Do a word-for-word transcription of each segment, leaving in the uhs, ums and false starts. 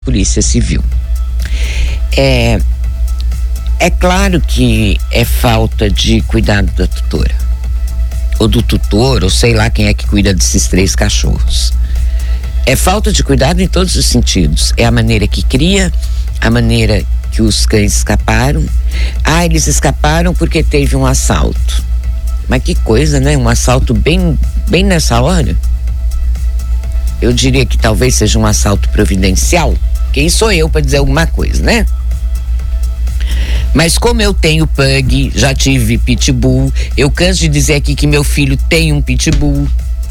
Polícia Civil. É, é claro que é falta de cuidado da tutora, ou do tutor, ou sei lá quem é que cuida desses três cachorros. É falta de cuidado em todos os sentidos. É a maneira que cria, a maneira que os cães escaparam. Ah, eles escaparam porque teve um assalto. Mas que coisa, né? Um assalto bem, bem nessa hora. Eu diria que talvez seja um assalto providencial. Quem sou eu para dizer alguma coisa, né? Mas como eu tenho pug, já tive pitbull, eu canso de dizer aqui que meu filho tem um pitbull,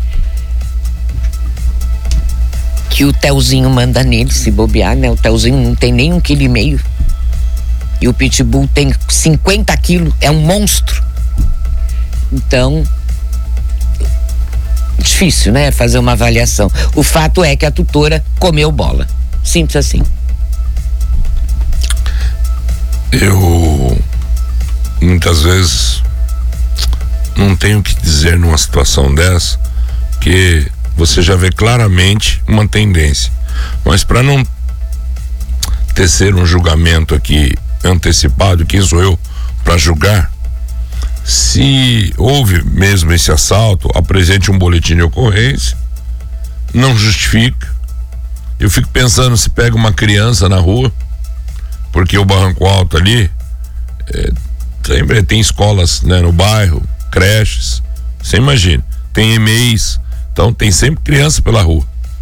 que o Telzinho manda nele, se bobear, né? O Telzinho não tem nem um quilo e meio. E o pitbull tem cinquenta quilos, é um monstro. Então, difícil, né? Fazer uma avaliação. O fato é que a tutora comeu bola. Simples assim. Eu muitas vezes não tenho o que dizer numa situação dessa, porque você já vê claramente uma tendência. Mas para não tecer um julgamento aqui antecipado, quem sou eu para julgar? Se houve mesmo esse assalto, apresente um boletim de ocorrência, não justifica. Eu fico pensando se pega uma criança na rua, porque o Barranco Alto ali é, sempre tem escolas, né, no bairro, creches, você imagina, tem E M E Is, então tem sempre criança pela rua.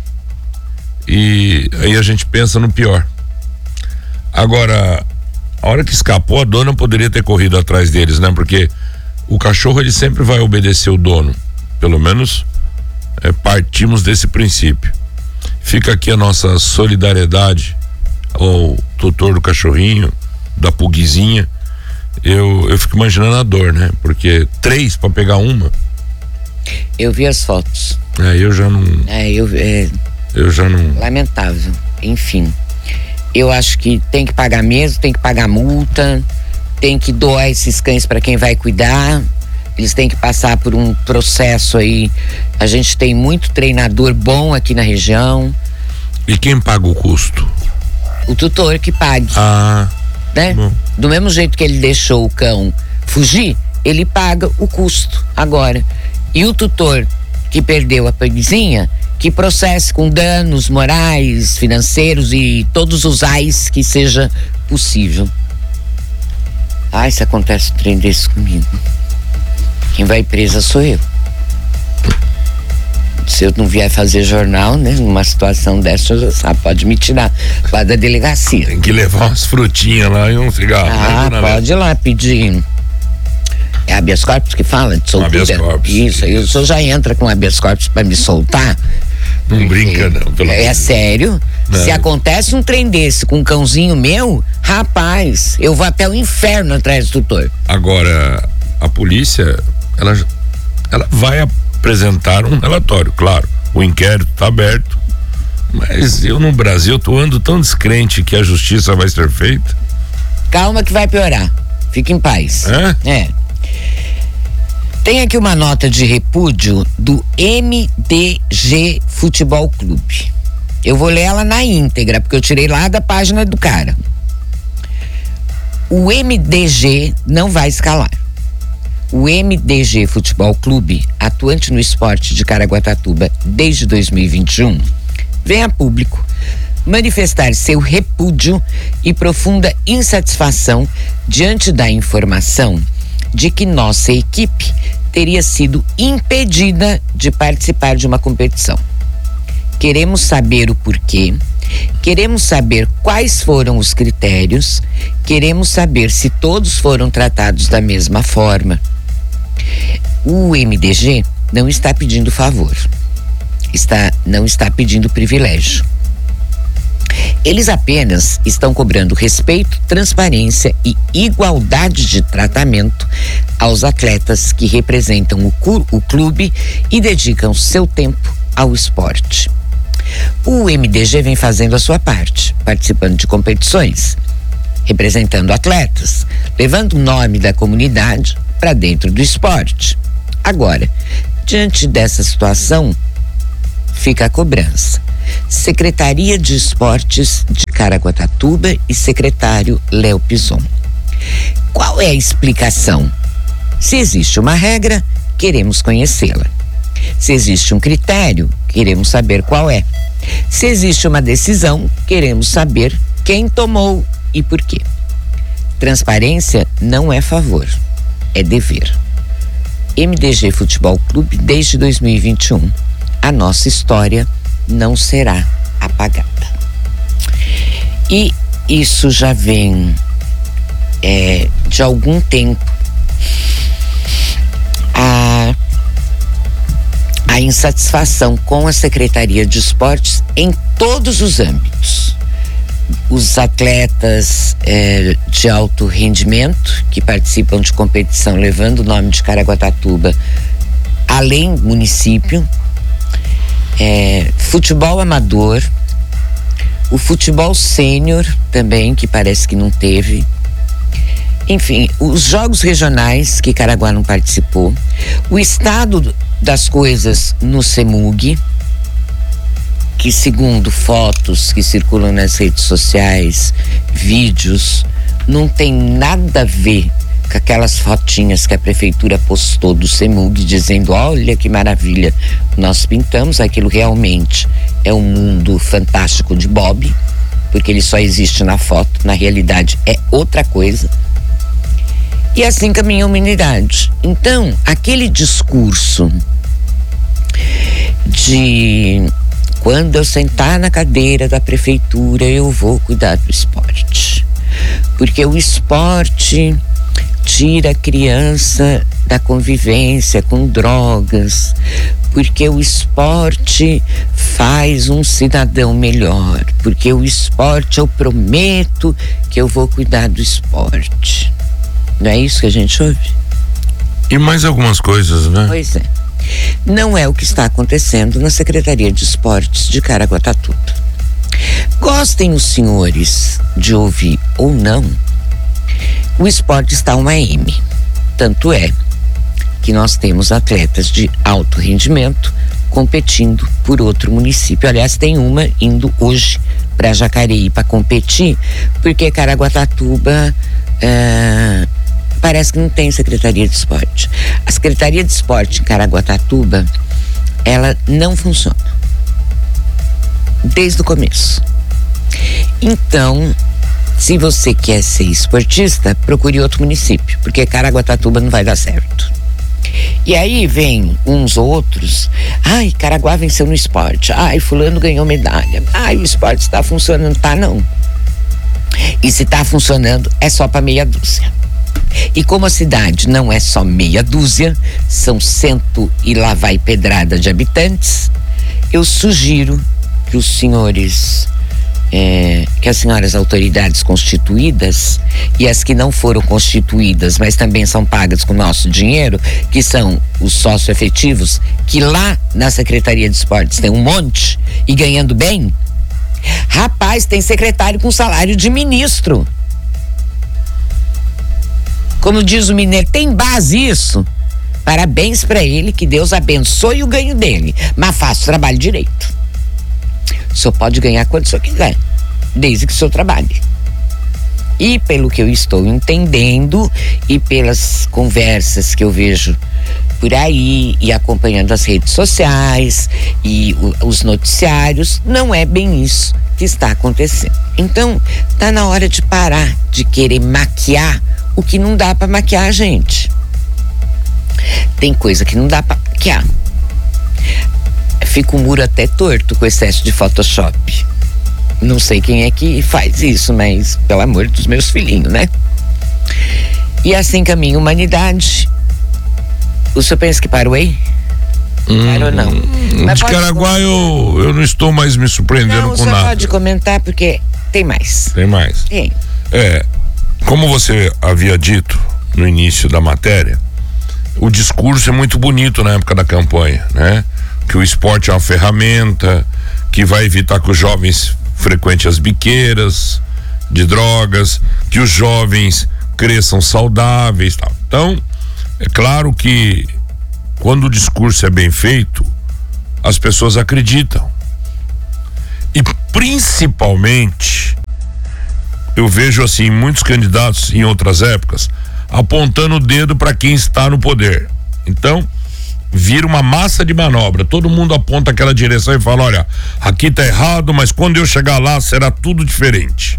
E aí a gente pensa no pior. Agora, a hora que escapou, a dona poderia ter corrido atrás deles, né? Porque o cachorro, ele sempre vai obedecer o dono. Pelo menos é, partimos desse princípio. Fica aqui a nossa solidariedade ao tutor do cachorrinho, da pugzinha. Eu, eu fico imaginando a dor, né? Porque três para pegar uma. Eu vi as fotos. É, eu já não. É, eu. É, eu já não. Lamentável. Enfim. Eu acho que tem que pagar mesmo, tem que pagar multa, tem que doar esses cães para quem vai cuidar. Eles têm que passar por um processo aí. A gente tem muito treinador bom aqui na região. E quem paga o custo? O tutor que pague. Ah. Né? Bom. Do mesmo jeito que ele deixou o cão fugir, ele paga o custo agora. E o tutor que perdeu a pugzinha, que processe com danos morais, financeiros e todos os ais que seja possível. Ai, se acontece um trem desse comigo, quem vai presa sou eu. Se eu não vier fazer jornal, né, numa situação dessa, já sabe, pode me tirar lá da delegacia. Tem que levar umas frutinhas lá e um cigarro. Ah, né, pode ir lá pedir. É habeas corpus que fala de soltura? Habeas corpus. Isso, aí o senhor já entra com habeas corpus pra me soltar? Não brinca não, pelo É, é sério? Não. Se acontece um trem desse com um cãozinho meu, rapaz, eu vou até o inferno atrás do tutor. Agora, a polícia, ela, ela vai apresentar um relatório, claro, o inquérito está aberto, mas eu no Brasil tô ando tão descrente que a justiça vai ser feita. Calma que vai piorar, fique em paz. É? É. Tem aqui uma nota de repúdio do M D G Futebol Clube. Eu vou ler ela na íntegra, porque eu tirei lá da página do cara. O M D G não vai escalar. O M D G Futebol Clube, atuante no esporte de Caraguatatuba desde dois mil e vinte e um, vem a público manifestar seu repúdio e profunda insatisfação diante da informação de que nossa equipe teria sido impedida de participar de uma competição. Queremos saber o porquê, queremos saber quais foram os critérios, queremos saber se todos foram tratados da mesma forma. O M D G não está pedindo favor, está, não está pedindo privilégio. Eles apenas estão cobrando respeito, transparência e igualdade de tratamento aos atletas que representam o, cu- o clube e dedicam seu tempo ao esporte. O M D G vem fazendo a sua parte, participando de competições, representando atletas, levando o nome da comunidade para dentro do esporte. Agora, diante dessa situação, fica a cobrança. Secretaria de Esportes de Caraguatatuba e secretário Léo Pison. Qual é a explicação? Se existe uma regra, queremos conhecê-la. Se existe um critério, queremos saber qual é. Se existe uma decisão, queremos saber quem tomou e por quê. Transparência não é favor, é dever. M D G Futebol Clube desde dois mil e vinte e um. A nossa história não será apagada. E isso já vem é, de algum tempo. A a insatisfação com a Secretaria de Esportes em todos os âmbitos. Os atletas eh, de alto rendimento que participam de competição levando o nome de Caraguatatuba além do município, eh, futebol amador, o futebol sênior também, que parece que não teve. Enfim, os jogos regionais que Caraguá não participou, o estado das coisas no CEMUG, que segundo fotos que circulam nas redes sociais, vídeos, não tem nada a ver com aquelas fotinhas que a prefeitura postou do CEMUG dizendo: olha que maravilha, nós pintamos. Aquilo realmente é um mundo fantástico de Bob, porque ele só existe na foto, na realidade é outra coisa. E assim caminha a humanidade. Então, aquele discurso de quando eu sentar na cadeira da prefeitura eu vou cuidar do esporte, porque o esporte tira a criança da convivência com drogas, porque o esporte faz um cidadão melhor, porque o esporte, eu prometo que eu vou cuidar do esporte. Não é isso que a gente ouve? E mais algumas coisas, né? Pois é. Não é o que está acontecendo na Secretaria de Esportes de Caraguatatuba. Gostem os senhores de ouvir ou não, o esporte está uma M. Tanto é que nós temos atletas de alto rendimento competindo por outro município. Aliás, tem uma indo hoje para Jacareí para competir, porque Caraguatatuba é, parece que não tem Secretaria de Esporte. A Secretaria de Esporte em Caraguatatuba, ela não funciona desde o começo. Então, se você quer ser esportista, procure outro município, porque Caraguatatuba não vai dar certo. E aí vem uns outros: ai, Caraguá venceu no esporte, ai, fulano ganhou medalha, ai, o esporte está funcionando. Tá, não. E se está funcionando, é só para meia dúzia. E como a cidade não é só meia dúzia, são cento e lá vai pedrada de habitantes, eu sugiro que os senhores, é, que as senhoras autoridades constituídas e as que não foram constituídas, mas também são pagas com nosso dinheiro, que são os sócio-efetivos, que lá na Secretaria de Esportes tem um monte e ganhando bem. Rapaz, tem secretário com salário de ministro. Como diz o mineiro, tem base isso? Parabéns para ele, que Deus abençoe o ganho dele, mas faça o trabalho direito. O senhor pode ganhar quanto o senhor quiser, desde que o senhor trabalhe. E pelo que eu estou entendendo e pelas conversas que eu vejo por aí e acompanhando as redes sociais e o, os noticiários, não é bem isso que está acontecendo. Então, tá na hora de parar de querer maquiar o que não dá para maquiar, gente. Tem coisa que não dá para maquiar. Fica o muro até torto com excesso de Photoshop. Não sei quem é que faz isso, mas pelo amor dos meus filhinhos, né? E assim caminha a humanidade. O senhor pensa que parou aí? Hum, Parou não. Mas de Caraguá eu, eu não estou mais me surpreendendo não, com você nada. Pode comentar, porque tem mais. Tem mais? Tem. É, como você havia dito no início da matéria, o discurso é muito bonito na época da campanha, né? Que o esporte é uma ferramenta que vai evitar que os jovens frequentem as biqueiras de drogas, que os jovens cresçam saudáveis, tal. Então, é claro que quando o discurso é bem feito, as pessoas acreditam. principalmente, eu vejo assim muitos candidatos em outras épocas apontando o dedo para quem está no poder. Então, vira uma massa de manobra. Todo mundo aponta aquela direção e fala: olha, aqui tá errado, mas quando eu chegar lá será tudo diferente.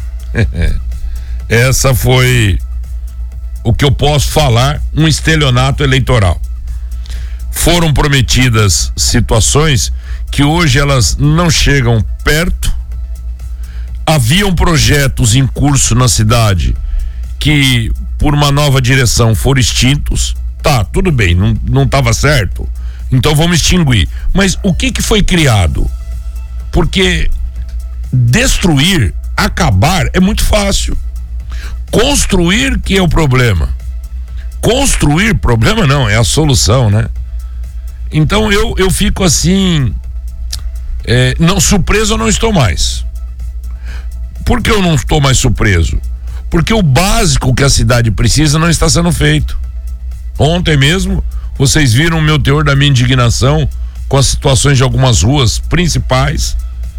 Essa foi o que eu posso falar, um estelionato eleitoral. Foram prometidas situações que hoje elas não chegam perto. Haviam projetos em curso na cidade que, por uma nova direção, foram extintos. Tá, tudo bem, não, não estava certo, então vamos extinguir. Mas o que que foi criado? Porque destruir, acabar é muito fácil. Construir que é o problema. Construir, problema não, é a solução, né? Então eu, eu fico assim, é, não, surpreso eu não estou mais. Por que eu não estou mais surpreso? Porque o básico que a cidade precisa não está sendo feito. Ontem mesmo, vocês viram o meu teor da minha indignação com as situações de algumas ruas principais.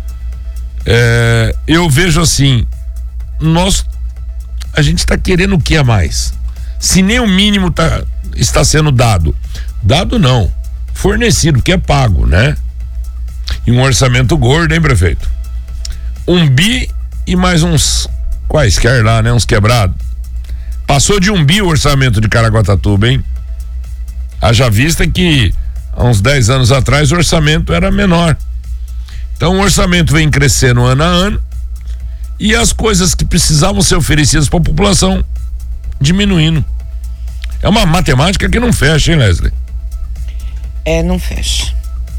É, eu vejo assim, nós, a gente está querendo o que a mais? Se nem o mínimo tá, está sendo dado. Dado não, fornecido, que é pago, né? E um orçamento gordo, hein, prefeito? Um bi e mais uns quaisquer lá, né? Uns quebrados. Passou de um bi o orçamento de Caraguatatuba, hein? Haja vista que há uns dez anos atrás o orçamento era menor. Então o orçamento vem crescendo ano a ano e as coisas que precisavam ser oferecidas para a população diminuindo. É uma matemática que não fecha, hein, Leslie? É, não fecha.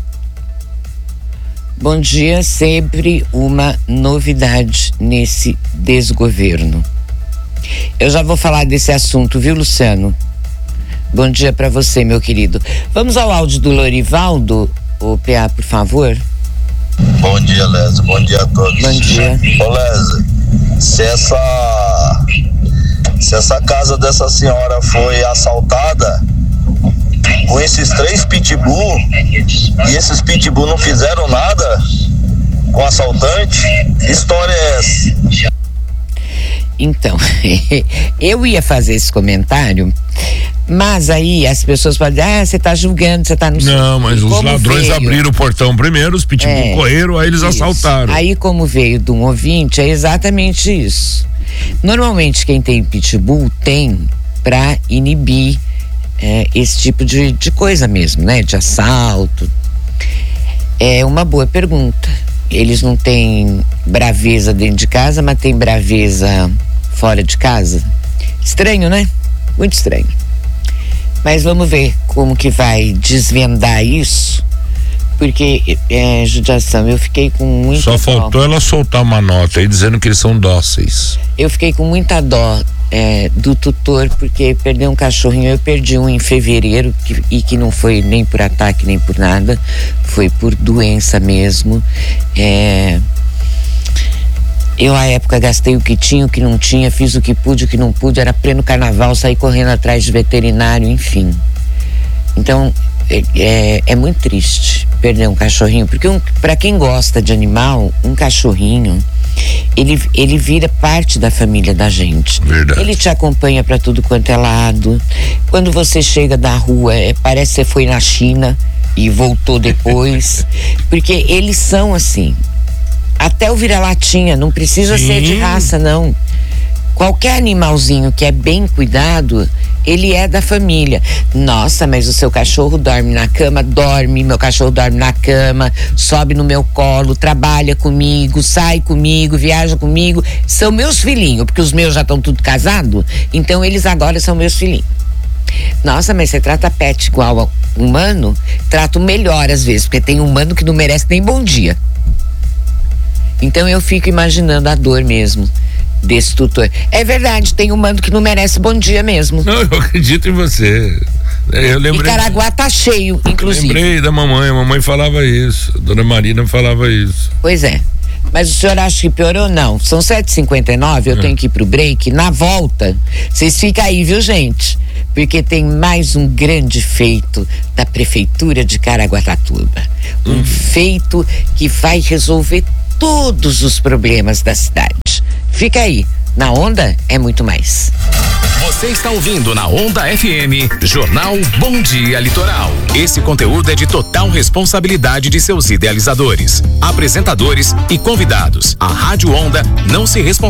Bom dia, sempre uma novidade nesse desgoverno. Eu já vou falar desse assunto, viu, Luciano? Bom dia para você, meu querido. Vamos ao áudio do Lorivaldo, o P A, por favor. Bom dia, Leslie. Bom dia a todos. Bom dia. Ô, Leslie, se essa se essa casa dessa senhora foi assaltada com esses três pitbull e esses pitbull não fizeram nada com o assaltante, que história é essa? Então, eu ia fazer esse comentário, mas aí as pessoas podem dizer: ah, você tá julgando, você tá no... Não, mas os como ladrões veio... abriram o portão primeiro, os pitbull é, correram, aí eles isso. assaltaram. Aí, como veio de um ouvinte, é exatamente isso. Normalmente quem tem pitbull tem pra inibir é, esse tipo de, de coisa mesmo, né? De assalto. É uma boa pergunta. Eles não têm braveza dentro de casa, mas tem braveza fora de casa. Estranho, né? Muito estranho. Mas vamos ver como que vai desvendar isso, porque é judiação. Eu fiquei com muita Só dó. faltou ela soltar uma nota aí dizendo que eles são dóceis. Eu fiquei com muita dó é, do tutor, porque perdeu um cachorrinho. Eu perdi um em fevereiro que, e que não foi nem por ataque nem por nada, foi por doença mesmo. É, eu à época gastei o que tinha, o que não tinha, fiz o que pude, o que não pude, era pleno carnaval, saí correndo atrás de veterinário, enfim. Então é, é, é muito triste perder um cachorrinho, porque um, para quem gosta de animal, um cachorrinho Ele, ele vira parte da família da gente. Verdade. Ele te acompanha para tudo quanto é lado. Quando você chega da rua, é, parece que você foi na China e voltou depois. Porque eles são assim. Até o vira-latinha, não precisa Sim. ser de raça, não. Qualquer animalzinho que é bem cuidado, ele é da família. Nossa, mas o seu cachorro dorme na cama? Dorme, meu cachorro dorme na cama, sobe no meu colo, trabalha comigo, sai comigo, viaja comigo. São meus filhinhos, porque os meus já estão tudo casados, então eles agora são meus filhinhos. Nossa, mas você trata pet igual ao humano? Trato melhor às vezes, porque tem humano que não merece nem bom dia. Então eu fico imaginando a dor mesmo desse tutor. É verdade, tem humano que não merece bom dia mesmo. Não, eu acredito em você. Eu lembrei. E Caraguá tá cheio, inclusive. Eu lembrei da mamãe, a mamãe falava isso, a dona Marina falava isso. Pois é. Mas o senhor acha que piorou? Não. São sete e cinquenta e nove, eu é. tenho que ir pro break. Na volta, vocês ficam aí, viu, gente? Porque tem mais um grande feito da Prefeitura de Caraguatatuba. Um hum. feito que vai resolver todos os problemas da cidade. Fica aí, na Onda é muito mais. Você está ouvindo na Onda F M, Jornal Bom Dia Litoral. Esse conteúdo é de total responsabilidade de seus idealizadores, apresentadores e convidados. A Rádio Onda não se responsabiliza